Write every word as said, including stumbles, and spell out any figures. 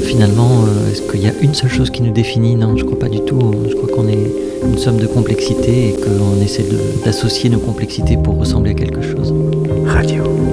finalement, euh, est-ce qu'il y a une seule chose qui nous définit? Non, je crois pas du tout. Je crois qu'on est une somme de complexités et qu'on essaie de- d'associer nos complexités pour ressembler à quelque chose. Radio.